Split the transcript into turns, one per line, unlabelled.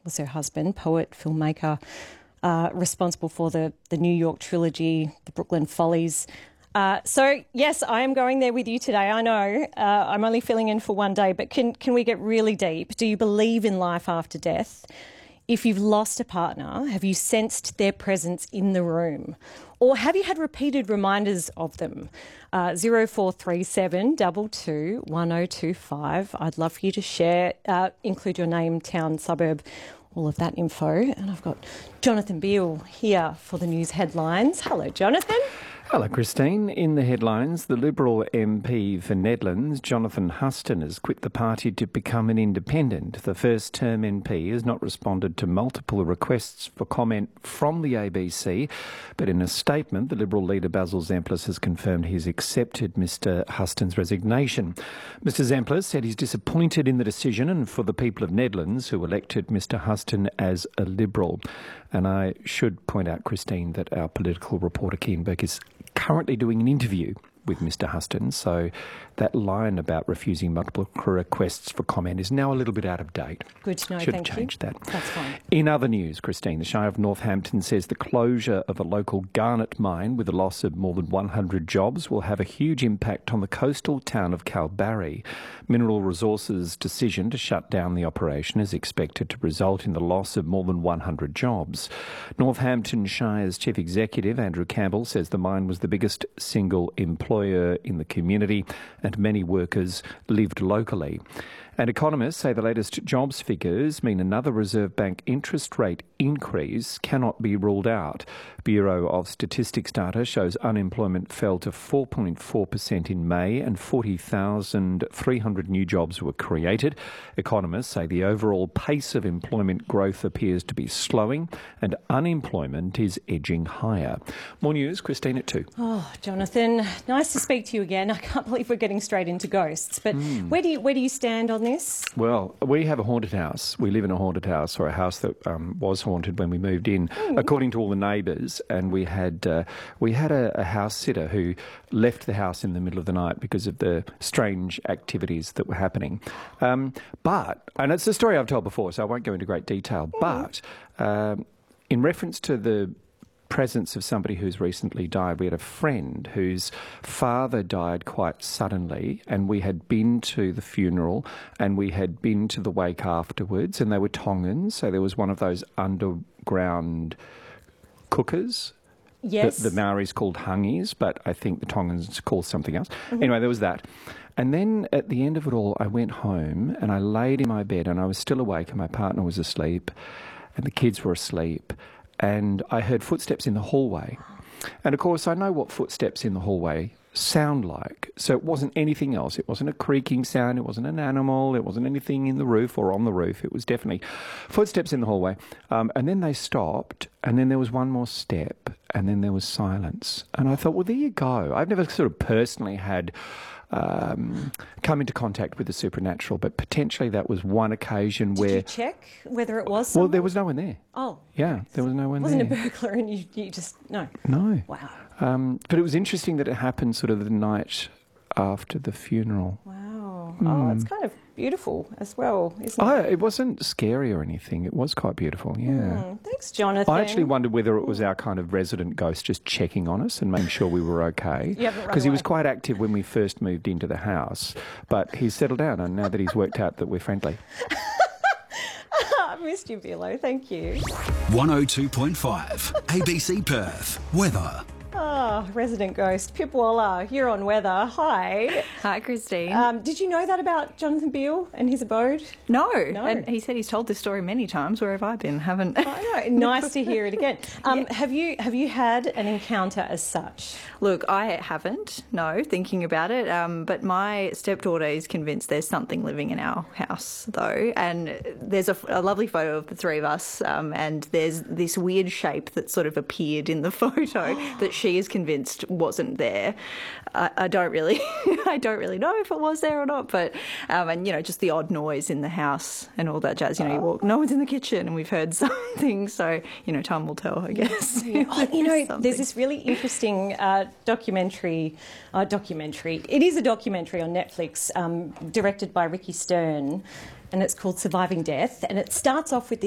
was her husband, poet, filmmaker, responsible for the New York trilogy, the Brooklyn Follies. So, yes, I am going there with you today. I know I'm only filling in for one day, but can we get really deep? Do you believe in life after death? If you've lost a partner, have you sensed their presence in the room? Or have you had repeated reminders of them? 0437 22 1025. I'd love for you to share, include your name, town, suburb, all of that info. And I've got Jonathan Beale here for the news headlines. Hello, Jonathan.
Hello, Christine. In the headlines, the Liberal MP for Nedlands, Jonathan Huston, has quit the party to become an independent. The first-term MP has not responded to multiple requests for comment from the ABC, but in a statement, the Liberal leader Basil Zemplis has confirmed he's accepted Mr Huston's resignation. Mr Zemplis said he's disappointed in the decision and for the people of Nedlands who elected Mr Huston as a Liberal. And I should point out, Christine, that our political reporter, Kian Burke, is currently doing an interview with Mr Huston, so that line about refusing multiple requests for comment is now a little bit out of date.
Good to know,
Should
thank
have changed
you.
that.
That's fine.
In other news, Christine, the Shire of Northampton says the closure of a local garnet mine with a loss of more than 100 jobs will have a huge impact on the coastal town of Kalbarri. Mineral Resources' decision to shut down the operation is expected to result in the loss of more than 100 jobs. Northampton Shire's Chief Executive, Andrew Campbell, says the mine was the biggest single employer in the community and many workers lived locally. And economists say the latest jobs figures mean another Reserve Bank interest rate increase cannot be ruled out. Bureau of Statistics data shows unemployment fell to 4.4% in May and 40,300 new jobs were created. Economists say the overall pace of employment growth appears to be slowing and unemployment is edging higher. More news, Christine, at 2.
Oh, Jonathan, nice to speak to you again. I can't believe we're getting straight into ghosts. But where do you stand on this?
Well, we have a haunted house. We live in a haunted house, or a house that was haunted when we moved in, according to all the neighbours. And we had a house sitter who left the house in the middle of the night because of the strange activities that were happening. And it's a story I've told before, so I won't go into great detail. But in reference to the presence of somebody who's recently died, we had a friend whose father died quite suddenly, and we had been to the funeral and we had been to the wake afterwards, and they were Tongans, so there was one of those underground cookers.
Yes.
The Maoris called hungis, but I think the Tongans called something else. Anyway, there was that. And then at the end of it all, I went home and I laid in my bed and I was still awake and my partner was asleep and the kids were asleep. And I heard footsteps in the hallway. And, of course, I know what footsteps in the hallway sound like. So it wasn't anything else. It wasn't a creaking sound. It wasn't an animal. It wasn't anything in the roof or on the roof. It was definitely footsteps in the hallway. And then they stopped, and then there was one more step, and then there was silence. And I thought, well, there you go. I've never sort of personally had come into contact with the supernatural, but potentially that was one occasion where...
Did you check whether it was someone?
Well, there was no one there.
Oh.
Yeah, there was no one there.
It wasn't a burglar and you just... No.
No.
Wow.
But it was interesting that it happened sort of the night after the funeral.
Wow. Oh, it's kind of beautiful as well, isn't it?
It wasn't scary or anything. It was quite beautiful, yeah.
Thanks, Jonathan.
I actually wondered whether it was our kind of resident ghost just checking on us and making sure we were okay. Because he was quite active when we first moved into the house, but he's settled down, and now that he's worked out that we're friendly.
I missed you, Bilo. Thank you.
102.5 ABC Perth. Weather.
Oh, resident ghost, Pip Waller, here on weather. Hi.
Hi, Christine.
Did you know that about Jonathan Beale and his abode?
No. And he said he's told this story many times. Where have I been? Haven't.
I know. Nice to hear it again. Have you had an encounter as such?
Look, I haven't. No, thinking about it. But my stepdaughter is convinced there's something living in our house, though. And there's a lovely photo of the three of us. And there's this weird shape that sort of appeared in the photo that she is convinced wasn't there. I don't really know if it was there or not, but and just the odd noise in the house and all that jazz. You walk, no one's in the kitchen, and we've heard something. So time will tell, I guess.
There's this really interesting documentary. It is a documentary on Netflix, directed by Ricky Stern, and it's called Surviving Death, and it starts off with